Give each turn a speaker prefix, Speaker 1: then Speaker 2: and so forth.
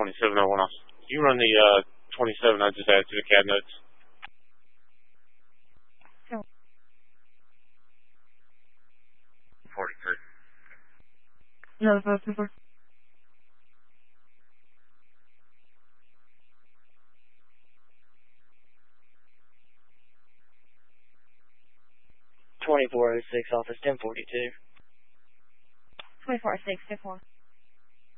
Speaker 1: 2701 off. You run the 27 I just added to the cab notes.
Speaker 2: Sure.
Speaker 1: 42.
Speaker 2: No, that's super.
Speaker 3: '2406 office 1042.
Speaker 2: 24-6-4.